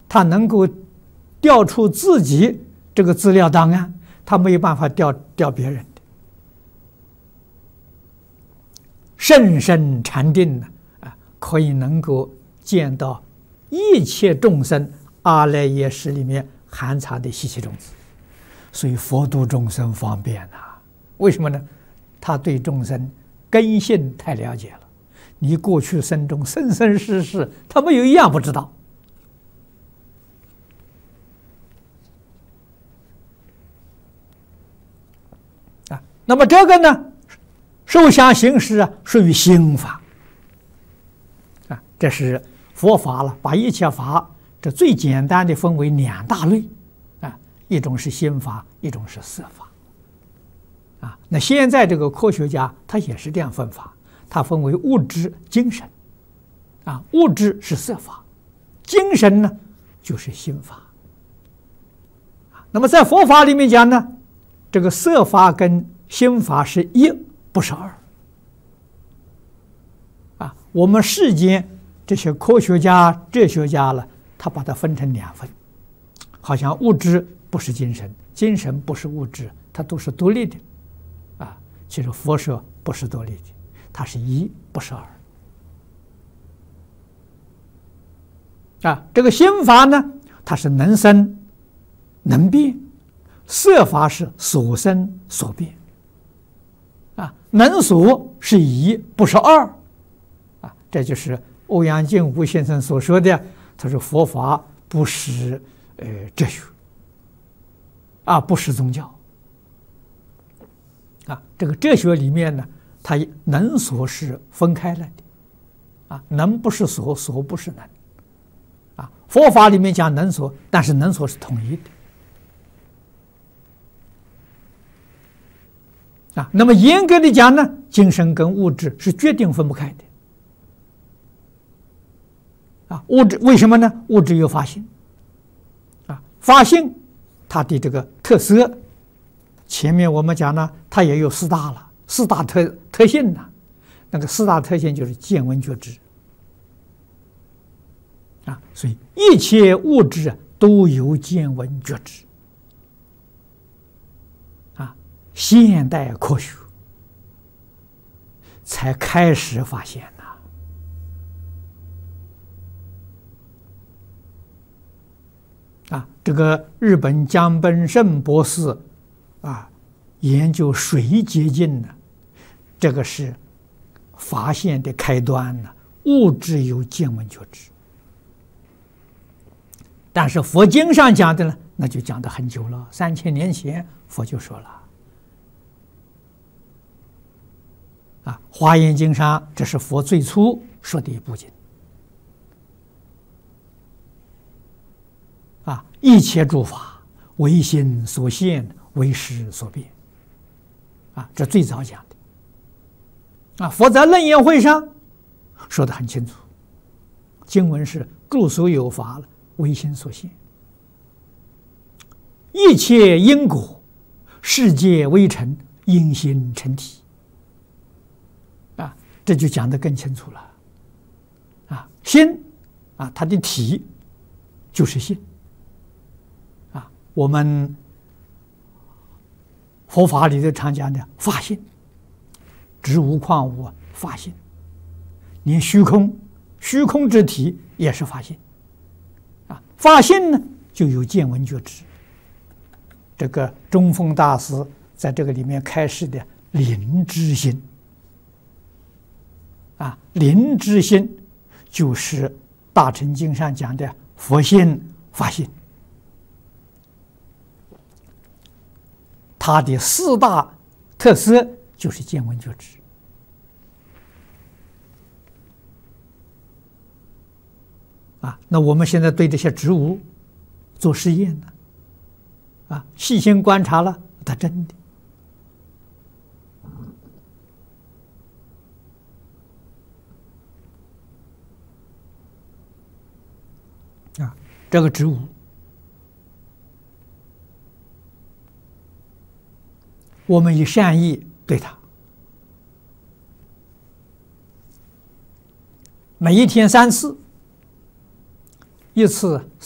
他能够调出自己这个资料档案，他没有办法调别人的。甚深禅定呢，可以能够见到一切众生阿赖耶识里面含藏的习气种子，所以佛度众生方便啊。为什么呢？他对众生根性太了解了，你过去生中生生世世，他没有一样不知道。那么这个呢，受想行识属于心法这是佛法了，把一切法这最简单的分为两大类一种是心法，一种是色法那现在这个科学家他也是这样分法，他分为物质、精神物质是色法，精神呢就是心法那么在佛法里面讲呢，这个色法跟心法是一，不是二我们世间这些科学家、哲学家了，他把它分成两分，好像物质不是精神，精神不是物质，它都是独立的其实佛说不是独立的，它是一，不是二这个心法呢，它是能生能变，色法是所生所变能所是一，不是二这就是欧阳靖无先生所说的，他说佛法不是哲学不是宗教这个哲学里面呢，它能所是分开了的能不是所，所不是能佛法里面讲能所，但是能所是统一的那么严格的讲呢，精神跟物质是决定分不开的物质为什么呢？物质有法性法性它的这个特色，前面我们讲呢，它也有四大了，四大特性呢，那个四大特性就是见闻觉知所以一切物质都有见闻觉知现代科学才开始发现这个日本江本胜博士研究水结晶呢，这个是发现的开端呢，物质有见闻觉知。但是佛经上讲的呢，那就讲得很久了，3000年前佛就说了华严经上这是佛最初说的一部经一切诸法唯心所现，唯识所变这最早讲的佛在楞严会上说得很清楚，经文是诸所有法唯心所现，一切因果世界微尘，因心成体这就讲得更清楚了心它的体就是心我们佛法里头常讲的法性，植物矿物法性，连虚空之体也是法性法性呢就有见闻觉知。这个中峰大师在这个里面开示的灵知心灵知心就是大乘经上讲的佛性法性，它的4大特色就是见闻觉知那我们现在对这些植物做实验呢细心观察了，它真的这个植物我们以善意对它，每一天3次，一次